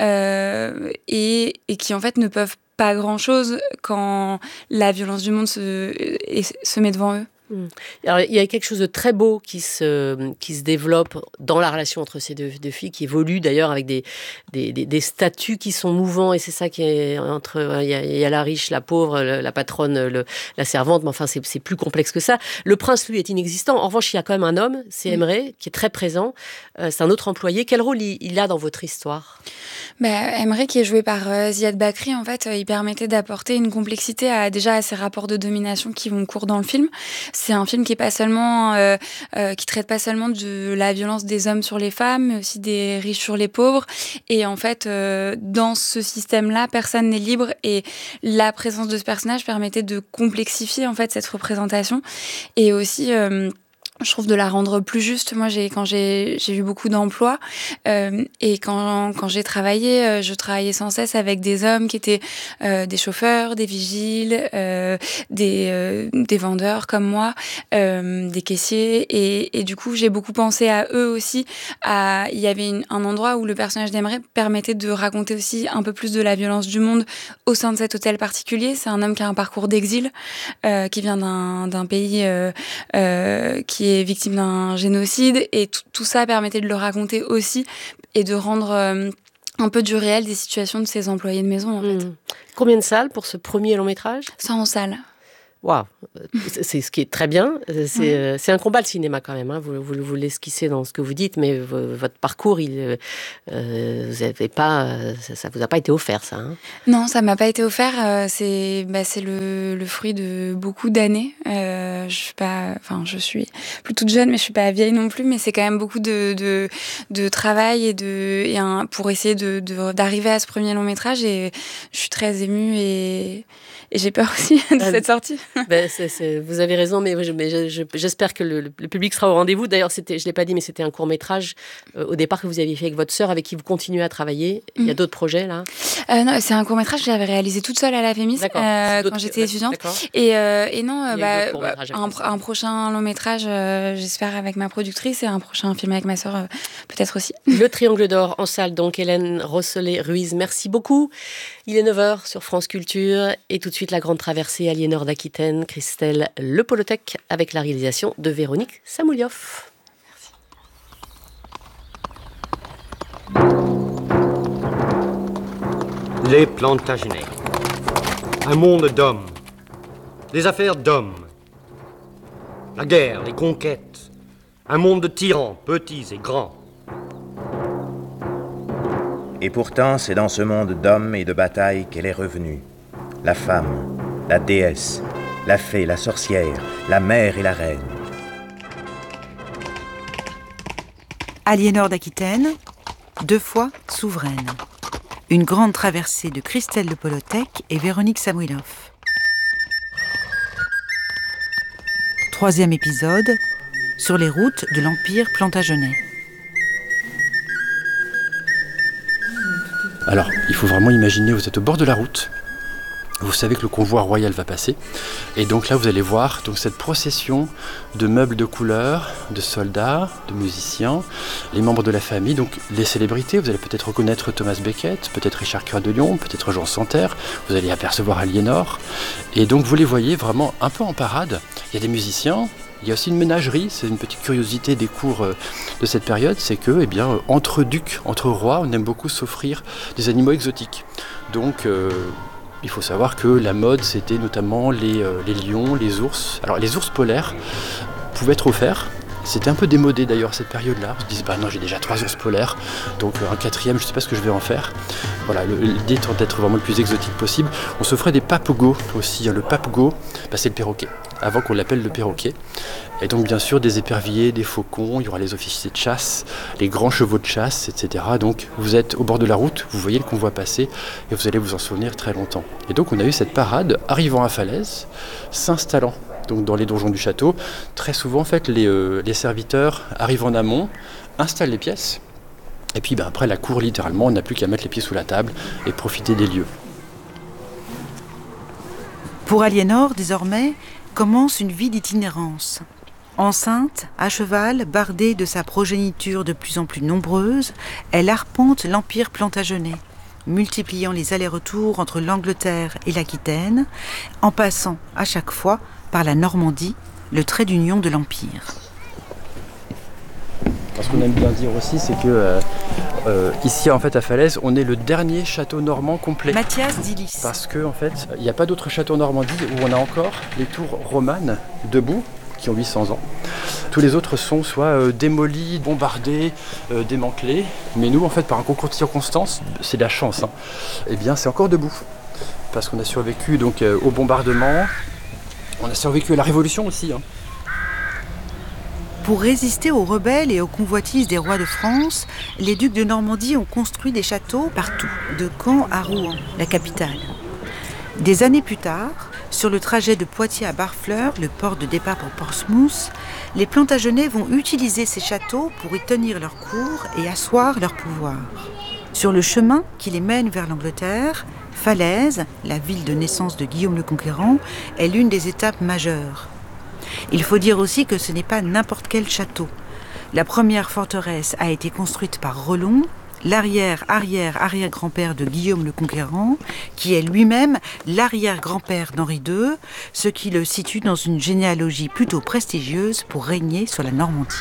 Speaker 17: euh, et, et qui en fait ne peuvent pas grand-chose quand la violence du monde se, se met devant eux.
Speaker 2: Alors, il y a quelque chose de très beau qui se, qui se développe dans la relation entre ces deux, deux filles, qui évolue d'ailleurs avec des, des, des, des statuts qui sont mouvants, et c'est ça qui est entre... Il y a, il y a la riche, la pauvre, la patronne, le, la servante, mais enfin, c'est, c'est plus complexe que ça. Le prince, lui, est inexistant. En revanche, il y a quand même un homme, c'est Emre, qui est très présent. Euh, c'est un autre employé. Quel rôle il, il a dans votre histoire ?
Speaker 17: Bah, Emre, qui est joué par euh, Ziad Bakri, en fait, euh, il permettait d'apporter une complexité à, déjà à ces rapports de domination qui vont court dans le film. C'est un film qui est pas seulement, euh, euh, qui traite pas seulement de la violence des hommes sur les femmes, mais aussi des riches sur les pauvres. Et en fait, euh, dans ce système-là, personne n'est libre. Et la présence de ce personnage permettait de complexifier en fait cette représentation. Et aussi. Euh, je trouve de la rendre plus juste. Moi, j'ai quand j'ai j'ai eu beaucoup d'emplois euh, et quand quand j'ai travaillé, euh, je travaillais sans cesse avec des hommes qui étaient euh, des chauffeurs, des vigiles, euh, des euh, des vendeurs comme moi, euh, des caissiers et et du coup, j'ai beaucoup pensé à eux aussi. À il y avait une, un endroit où le personnage d'Emre permettait de raconter aussi un peu plus de la violence du monde au sein de cet hôtel particulier. C'est un homme qui a un parcours d'exil, euh, qui vient d'un d'un pays euh, euh, qui est victime d'un génocide et tout, tout ça permettait de le raconter aussi et de rendre euh, un peu du réel des situations de ces employés de maison en fait.
Speaker 2: Mmh. Combien de salles pour ce premier long métrage ?
Speaker 17: cent salles.
Speaker 2: Waouh, c'est ce qui est très bien. C'est
Speaker 17: Ouais.
Speaker 2: c'est un combat le cinéma quand même. Hein. Vous, vous, vous l'esquissez dans ce que vous dites, mais v- votre parcours, il, euh, vous avez pas, ça, ça vous a pas été offert, ça. Hein.
Speaker 17: Non, ça m'a pas été offert. Euh, c'est bah, c'est le, le fruit de beaucoup d'années. Euh, je suis pas, enfin, je suis plus toute jeune, mais je suis pas vieille non plus. Mais c'est quand même beaucoup de de, de travail et de et un, pour essayer de de- d'arriver à ce premier long métrage. Et je suis très émue et et j'ai peur aussi de
Speaker 2: Ah,
Speaker 17: cette sortie.
Speaker 2: Ben, c'est- c'est- vous avez raison, mais, je- mais je- je- j'espère que le, le public sera au rendez-vous. D'ailleurs, c'était, je ne l'ai pas dit, mais c'était un court-métrage euh, au départ que vous aviez fait avec votre sœur, avec qui vous continuez à travailler. Il y a
Speaker 17: Mhm.
Speaker 2: d'autres projets, là
Speaker 17: Euh, non, c'est un court-métrage que j'avais réalisé toute seule à la Fémis
Speaker 2: D'accord.
Speaker 17: euh,
Speaker 2: C'est d'autres-
Speaker 17: quand j'étais
Speaker 2: ouais,
Speaker 17: étudiante.
Speaker 2: d'accord.
Speaker 17: Et, euh, et non, euh,
Speaker 2: Il y a eu
Speaker 17: bah,
Speaker 2: d'autres courts-métrages
Speaker 17: un,
Speaker 2: après
Speaker 17: un prochain long-métrage, euh, j'espère, avec ma productrice et un prochain film avec ma sœur, euh, peut-être aussi.
Speaker 2: Le Triangle d'Or en salle, donc Hélène Rosselet-Ruiz, merci beaucoup. Il est neuf heures sur France Culture et tout de suite la grande traversée Aliénor d'Aquitaine, Christelle Le Polotec avec la réalisation de Véronique Samoulioff.
Speaker 19: Les Plantagenets. Un monde d'hommes. Des affaires d'hommes. La guerre, les conquêtes. Un monde de tyrans, petits et grands.
Speaker 20: Et pourtant, c'est dans ce monde d'hommes et de batailles qu'elle est revenue. La femme, la déesse, la fée, la sorcière, la mère et la reine.
Speaker 21: Aliénor d'Aquitaine, deux fois souveraine. Une grande traversée de Christelle Le Polotec et Véronique Samoulioff. Troisième épisode, sur les routes de l'Empire plantagenet.
Speaker 22: Alors, il faut vraiment imaginer, vous êtes au bord de la route, vous savez que le convoi royal va passer, et donc là vous allez voir donc, cette procession de meubles de couleur, de soldats, de musiciens, les membres de la famille, donc les célébrités, vous allez peut-être reconnaître Thomas Becket, peut-être Richard Cœur de Lion, peut-être Jean Santerre, vous allez apercevoir Aliénor, et donc vous les voyez vraiment un peu en parade. Il y a des musiciens, il y a aussi une ménagerie, c'est une petite curiosité des cours de cette période, c'est que, eh bien, entre ducs, entre rois, on aime beaucoup s'offrir des animaux exotiques. Donc, euh, il faut savoir que la mode, c'était notamment les, euh, les lions, les ours. Alors, les ours polaires pouvaient être offerts. C'était un peu démodé d'ailleurs cette période-là. On se disait, bah non, j'ai déjà trois ours polaires, donc un quatrième, je ne sais pas ce que je vais en faire. Voilà, l'idée étant d'être vraiment le plus exotique possible. On s'offrait des papegos aussi. Le papego, bah, c'est le perroquet, avant qu'on l'appelle le perroquet. Et donc bien sûr des éperviers, des faucons, il y aura les officiers de chasse, les grands chevaux de chasse, et cetera. Donc vous êtes au bord de la route, vous voyez le convoi passer et vous allez vous en souvenir très longtemps. Et donc on a eu cette parade arrivant à Falaise, s'installant donc dans les donjons du château. Très souvent en fait les, euh, les serviteurs arrivent en amont, installent les pièces et puis ben, après la cour littéralement, on n'a plus qu'à mettre les pieds sous la table et profiter des lieux.
Speaker 21: Pour Aliénor, désormais, commence une vie d'itinérance. Enceinte, à cheval, bardée de sa progéniture de plus en plus nombreuse, elle arpente l'Empire plantagenet, multipliant les allers-retours entre l'Angleterre et l'Aquitaine, en passant à chaque fois par la Normandie, le trait d'union de l'Empire.
Speaker 22: Ce qu'on aime bien dire aussi, c'est que euh, euh, ici en fait à Falaise, on est le dernier château normand complet.
Speaker 21: Mathias Dillis.
Speaker 22: Parce que en fait, il n'y a pas d'autre château en Normandie où on a encore les tours romanes debout, qui ont huit cents ans. Tous les autres sont soit euh, démolis, bombardés, euh, démantelés. Mais nous, en fait, par un concours de circonstances, c'est de la chance. Hein, eh bien, c'est encore debout. Parce qu'on a survécu donc, euh, au bombardement. On a survécu à la Révolution aussi. Hein.
Speaker 21: Pour résister aux rebelles et aux convoitises des rois de France, les ducs de Normandie ont construit des châteaux partout, de Caen à Rouen, la capitale. Des années plus tard, Sur le trajet de Poitiers à Barfleur, le port de départ pour Portsmouth, les Plantagenets vont utiliser ces châteaux pour y tenir leur cour et asseoir leur pouvoir. Sur le chemin qui les mène vers l'Angleterre, Falaise, la ville de naissance de Guillaume le Conquérant, est l'une des étapes majeures. Il faut dire aussi que ce n'est pas n'importe quel château. La première forteresse a été construite par Rollon, l'arrière-arrière-arrière-grand-père de Guillaume le Conquérant, qui est lui-même l'arrière-grand-père d'Henri deux, ce qui le situe dans une généalogie plutôt prestigieuse pour régner sur la Normandie.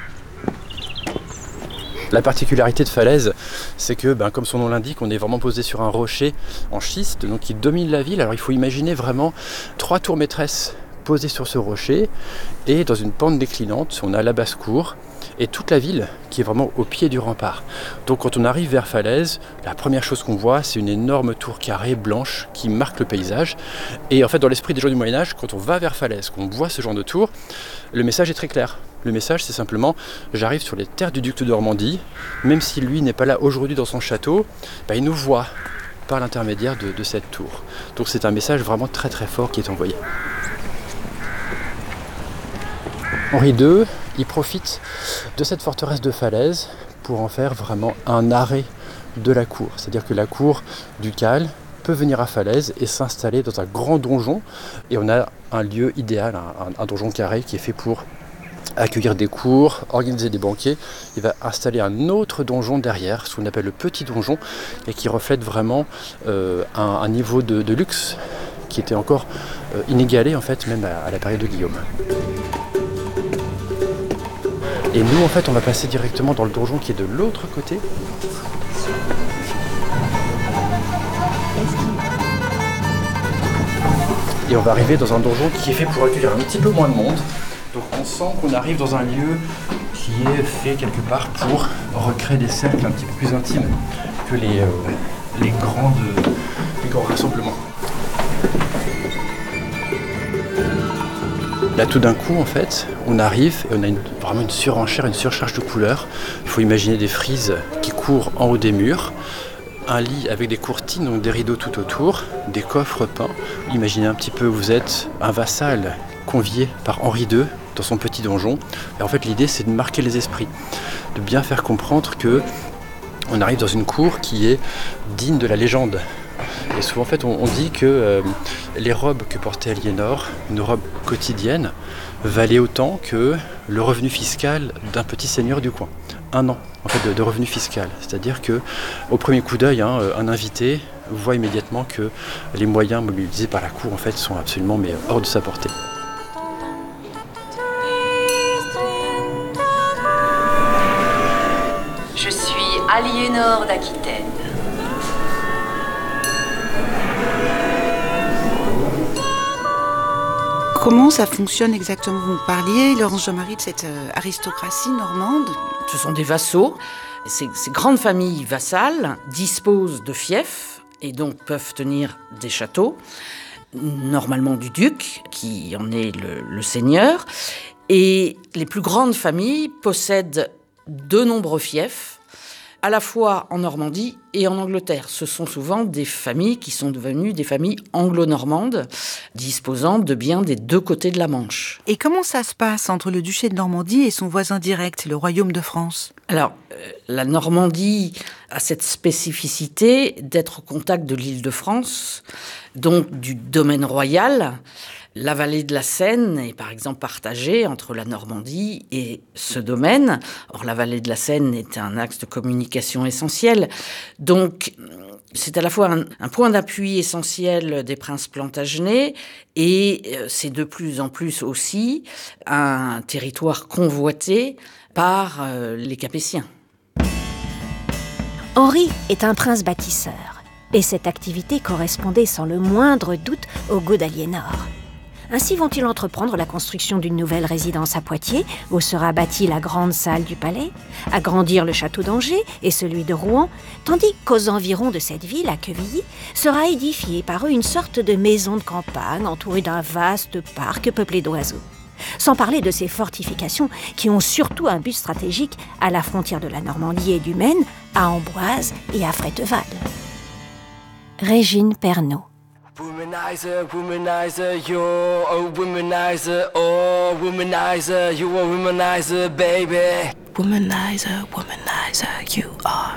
Speaker 22: La particularité de Falaise, c'est que, ben, comme son nom l'indique, on est vraiment posé sur un rocher en schiste, donc qui domine la ville. Alors il faut imaginer vraiment trois tours maîtresses posées sur ce rocher, et dans une pente déclinante, on a la basse-cour, et toute la ville qui est vraiment au pied du rempart. Donc quand on arrive vers Falaise, la première chose qu'on voit, c'est une énorme tour carrée blanche qui marque le paysage. Et en fait, dans l'esprit des gens du Moyen-Âge, quand on va vers Falaise, qu'on voit ce genre de tour, le message est très clair. Le message, c'est simplement, j'arrive sur les terres du duc de Normandie, même si lui n'est pas là aujourd'hui dans son château, bah, il nous voit par l'intermédiaire de, de cette tour. Donc c'est un message vraiment très très fort qui est envoyé. Henri deux, il profite de cette forteresse de Falaise pour en faire vraiment un arrêt de la cour. C'est-à-dire que la cour ducale peut venir à Falaise et s'installer dans un grand donjon. Et on a un lieu idéal, un, un donjon carré qui est fait pour accueillir des cours, organiser des banquets. Il va installer un autre donjon derrière, ce qu'on appelle le petit donjon, et qui reflète vraiment euh, un, un niveau de, de luxe qui était encore euh, inégalé en fait, même à, à la période de Guillaume. Et nous, en fait, on va passer directement dans le donjon qui est de l'autre côté. Et on va arriver dans un donjon qui est fait pour accueillir un petit peu moins de monde. Donc on sent qu'on arrive dans un lieu qui est fait quelque part pour recréer des cercles un petit peu plus intimes que les, euh, les, grandes, les grands rassemblements. Là, tout d'un coup, en fait, on arrive et on a une, vraiment une surenchère, une surcharge de couleurs. Il faut imaginer des frises qui courent en haut des murs, un lit avec des courtines, donc des rideaux tout autour, des coffres peints. Imaginez un petit peu, vous êtes un vassal convié par Henri deux dans son petit donjon. Et en fait, l'idée, c'est de marquer les esprits, de bien faire comprendre que on arrive dans une cour qui est digne de la légende. Et souvent, en fait, on, on dit que euh, les robes que portait Aliénor, une robe quotidienne, valaient autant que le revenu fiscal d'un petit seigneur du coin. Un an, en fait, de, de revenu fiscal. C'est-à-dire que, au premier coup d'œil, hein, un invité voit immédiatement que les moyens mobilisés par la cour, en fait, sont absolument mais, hors de sa portée.
Speaker 1: Je suis Aliénor d'Aquitaine.
Speaker 21: Comment ça fonctionne exactement? Vous me parliez, Laurence Jean-Marie, de cette euh, aristocratie normande.
Speaker 3: Ce sont des vassaux. Ces, ces grandes familles vassales disposent de fiefs et donc peuvent tenir des châteaux, normalement du duc, qui en est le, le seigneur. Et les plus grandes familles possèdent de nombreux fiefs, à la fois en Normandie et en Angleterre. Ce sont souvent des familles qui sont devenues des familles anglo-normandes, disposant de biens des deux côtés de la Manche.
Speaker 21: Et comment ça se passe entre le duché de Normandie et son voisin direct, le royaume de France?
Speaker 3: Alors, euh, la Normandie a cette spécificité d'être au contact de l'île de France, donc du domaine royal. La vallée de la Seine est par exemple partagée entre la Normandie et ce domaine. Or, la vallée de la Seine est un axe de communication essentiel. Donc, c'est à la fois un, un point d'appui essentiel des princes plantagenets et c'est de plus en plus aussi un territoire convoité par euh, les Capétiens.
Speaker 23: Henri est un prince bâtisseur et cette activité correspondait sans le moindre doute au goût d'Aliénor. Ainsi vont-ils entreprendre la construction d'une nouvelle résidence à Poitiers, où sera bâtie la grande salle du palais, agrandir le château d'Angers et celui de Rouen, tandis qu'aux environs de cette ville, à Quevilly, sera édifiée par eux une sorte de maison de campagne entourée d'un vaste parc peuplé d'oiseaux. Sans parler de ces fortifications qui ont surtout un but stratégique à la frontière de la Normandie et du Maine, à Amboise et à Fréteval. Régine Pernaut.
Speaker 4: Womanizer, womanizer, you're a womanizer, oh, womanizer, you're a womanizer, baby.
Speaker 7: Womanizer, womanizer, you are.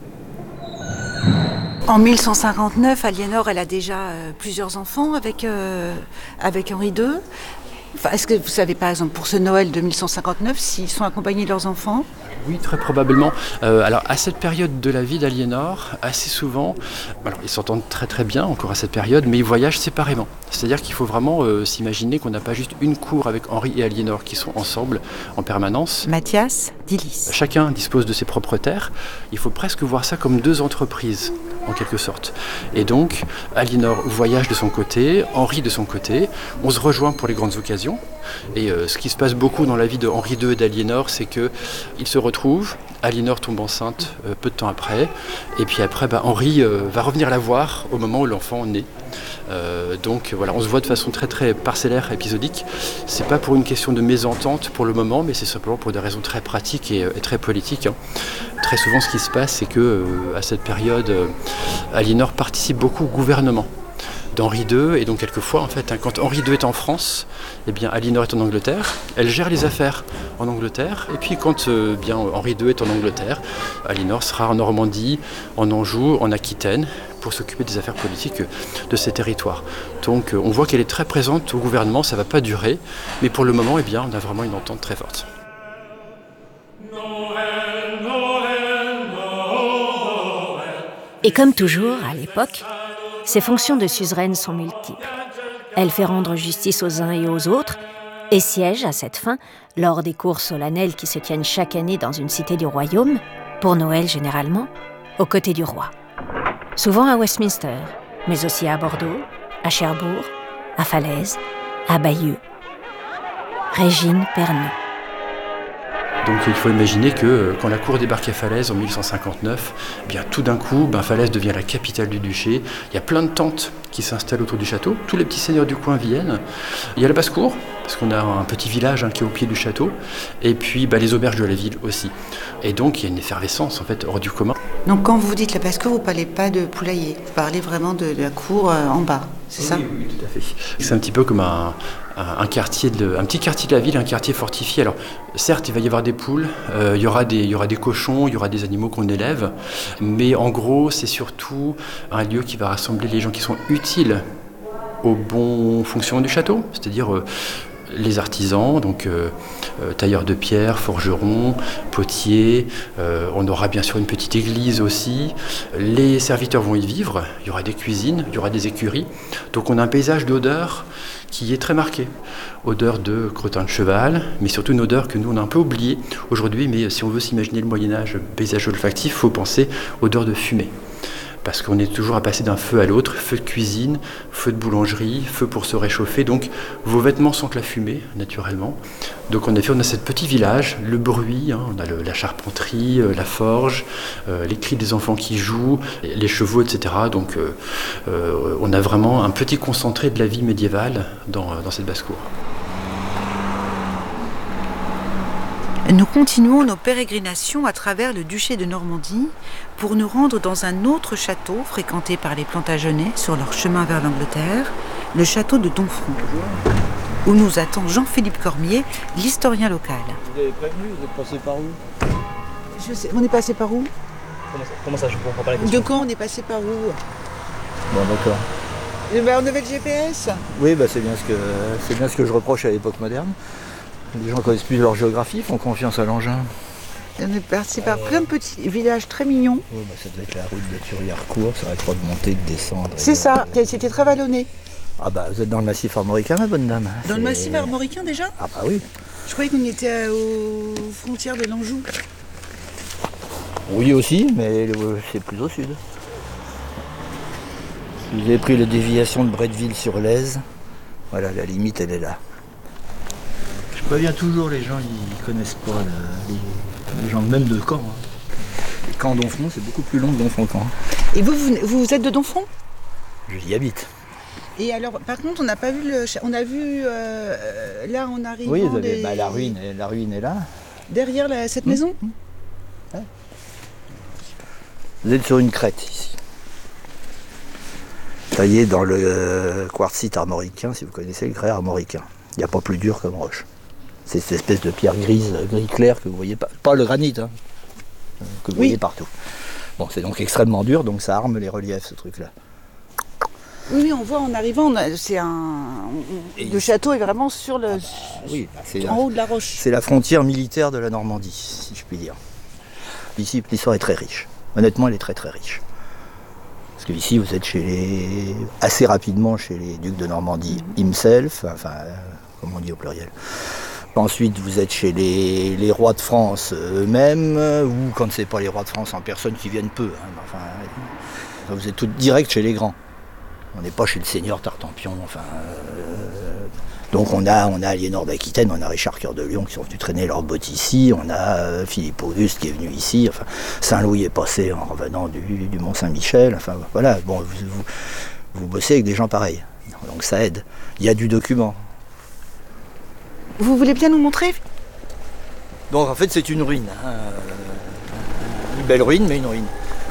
Speaker 21: En mille cent cinquante-neuf, Aliénor, elle a déjà euh, plusieurs enfants avec, euh, avec Henri deux. Enfin, est-ce que vous savez, par exemple, pour ce Noël de mille cent cinquante-neuf, s'ils sont accompagnés de leurs enfants ?
Speaker 22: Oui, très probablement. Euh, alors, à cette période de la vie d'Aliénor, assez souvent, alors ils s'entendent très très bien encore à cette période, mais ils voyagent séparément. C'est-à-dire qu'il faut vraiment euh, s'imaginer qu'on n'a pas juste une cour avec Henri et Aliénor qui sont ensemble en permanence.
Speaker 21: Mathias, Dilis.
Speaker 22: Chacun dispose de ses propres terres. Il faut presque voir ça comme deux entreprises, en quelque sorte. Et donc, Aliénor voyage de son côté, Henri de son côté. On se rejoint pour les grandes occasions. Et euh, ce qui se passe beaucoup dans la vie de Henri deux et d'Aliénor, c'est qu'ils se retrouvent. Aliénor tombe enceinte euh, peu de temps après. Et puis après, bah, Henri euh, va revenir la voir au moment où l'enfant naît. Euh, donc voilà, on se voit de façon très très parcellaire, épisodique. C'est pas pour une question de mésentente pour le moment, mais c'est simplement pour des raisons très pratiques et, et très politiques. Hein. Très souvent, ce qui se passe, c'est que euh, à cette période, euh, Aliénor participe beaucoup au gouvernement d'Henri deux, et donc quelquefois, en fait, hein, quand Henri deux est en France, eh bien, Aliénor est en Angleterre, elle gère les affaires en Angleterre, et puis quand euh, bien, Henri deux est en Angleterre, Aliénor sera en Normandie, en Anjou, en Aquitaine, pour s'occuper des affaires politiques de ces territoires. Donc on voit qu'elle est très présente au gouvernement, ça ne va pas durer, mais pour le moment, eh bien, on a vraiment une entente très forte.
Speaker 23: Et comme toujours, à l'époque, ses fonctions de suzeraine sont multiples. Elle fait rendre justice aux uns et aux autres et siège à cette fin lors des cours solennelles qui se tiennent chaque année dans une cité du royaume, pour Noël généralement, aux côtés du roi. Souvent à Westminster, mais aussi à Bordeaux, à Cherbourg, à Falaise, à Bayeux. Régine Pernoud.
Speaker 22: Donc il faut imaginer que quand la cour débarque à Falaise en mille cent cinquante-neuf, eh bien, tout d'un coup, ben, Falaise devient la capitale du duché. Il y a plein de tentes qui s'installent autour du château. Tous les petits seigneurs du coin viennent. Il y a la basse-cour, parce qu'on a un petit village hein, qui est au pied du château. Et puis ben, les auberges de la ville aussi. Et donc il y a une effervescence en fait hors du commun.
Speaker 21: Donc quand vous dites la basse-cour, vous ne parlez pas de poulailler. Vous parlez vraiment de, de la cour euh, en bas, c'est
Speaker 22: oui,
Speaker 21: ça ?
Speaker 22: Oui, oui, tout à fait. C'est un petit peu comme un... Un, quartier de, un petit quartier de la ville, un quartier fortifié. Alors, certes, il va y avoir des poules, euh, il y aura des, il y aura des cochons, il y aura des animaux qu'on élève, mais en gros, c'est surtout un lieu qui va rassembler les gens qui sont utiles au bon fonctionnement du château, c'est-à-dire euh, les artisans, donc euh, euh, tailleurs de pierre, forgerons, potiers. Euh, on aura bien sûr une petite église aussi. Les serviteurs vont y vivre. Il y aura des cuisines, il y aura des écuries. Donc on a un paysage d'odeurs qui est très marqué. Odeur de crottin de cheval, mais surtout une odeur que nous on a un peu oubliée aujourd'hui. Mais si on veut s'imaginer le Moyen-Âge paysage olfactif, il faut penser odeur de fumée. Parce qu'on est toujours à passer d'un feu à l'autre, feu de cuisine, feu de boulangerie, feu pour se réchauffer. Donc vos vêtements sentent la fumée, naturellement. Donc en effet, on a ce petit village, le bruit, hein, on a le, la charpenterie, euh, la forge, euh, les cris des enfants qui jouent, les chevaux, et cetera. Donc euh, euh, on a vraiment un petit concentré de la vie médiévale dans, dans cette basse-cour.
Speaker 21: Nous continuons nos pérégrinations à travers le duché de Normandie pour nous rendre dans un autre château fréquenté par les Plantagenets sur leur chemin vers l'Angleterre, le château de Domfront, où nous attend Jean-Philippe Cormier, l'historien local.
Speaker 8: Vous avez prévenu, vous êtes passé par où?
Speaker 21: Je sais, on est passé par où?
Speaker 8: Comment ça, comment ça je ne comprends pas la question.
Speaker 21: De quand on est passé par où?
Speaker 8: Bon, d'accord.
Speaker 21: Eh ben, on avait le G P S.
Speaker 8: Oui, bah, c'est bien ce que c'est bien ce que je reproche à l'époque moderne. Les gens connaissent plus leur géographie, font confiance à l'engin.
Speaker 21: On est passé par plein de petits villages très mignons.
Speaker 8: Oui, bah, ça devait être la route de Thury-Harcourt, ça arrête pas de monter, de descendre.
Speaker 21: C'est ça, c'était très vallonné.
Speaker 8: Ah bah vous êtes dans le massif armoricain, ma bonne dame.
Speaker 21: Dans le massif armoricain déjà?
Speaker 8: Ah bah oui.
Speaker 21: Je croyais qu'on était aux frontières de l'Anjou.
Speaker 8: Oui aussi, mais c'est plus au sud. Vous avez pris la déviation de Bretteville-sur-Lèze. Voilà, la limite elle est là. Je préviens toujours les gens, ils connaissent pas la, les, les gens même de Caen. Hein. Caen Domfront, c'est beaucoup plus long que Domfront-Caen.
Speaker 21: Et vous, vous, vous êtes de Domfront?
Speaker 8: Je y habite.
Speaker 21: Et alors, par contre, on n'a pas vu le, on a vu euh, là en arrivant.
Speaker 8: Oui, vous avez,
Speaker 21: des...
Speaker 8: bah, la ruine, la ruine est là.
Speaker 21: Derrière la, cette mmh. maison.
Speaker 8: Mmh. Ouais. Vous êtes sur une crête ici. taillé dans le euh, quartzite armoricain, si vous connaissez le grès armoricain. Il n'y a pas plus dur comme roche. C'est cette espèce de pierre grise, gris clair que vous voyez pas, pas le granit, hein, que vous oui. voyez partout. Bon, c'est donc extrêmement dur, donc ça arme les reliefs, ce truc-là.
Speaker 21: Oui, oui, on voit en arrivant, c'est un. Et le château est vraiment sur le. Ah bah,
Speaker 8: oui, c'est
Speaker 21: en
Speaker 8: la,
Speaker 21: haut de la roche.
Speaker 8: C'est la frontière militaire de la Normandie, si je puis dire. Ici, l'histoire est très riche. Honnêtement, elle est très très riche. Parce que ici, vous êtes chez les... assez rapidement chez les ducs de Normandie himself, enfin, euh, comme on dit au pluriel. Ensuite, vous êtes chez les, les rois de France eux-mêmes, ou quand c'est pas les rois de France en personne qui viennent peu. Hein, enfin, vous êtes tout direct chez les grands. On n'est pas chez le seigneur Tartampion. Enfin, euh, donc on a, on a Aliénor d'Aquitaine, on a Richard Cœur de Lion qui sont venus traîner leurs bottes ici, on a euh, Philippe Auguste qui est venu ici. Enfin, Saint-Louis est passé en revenant du, du Mont-Saint-Michel. Enfin voilà, bon, vous, vous, vous bossez avec des gens pareils, donc ça aide. Il y a du document.
Speaker 21: Vous voulez bien nous montrer ?
Speaker 8: Donc en fait c'est une ruine, hein. Une belle ruine mais une ruine.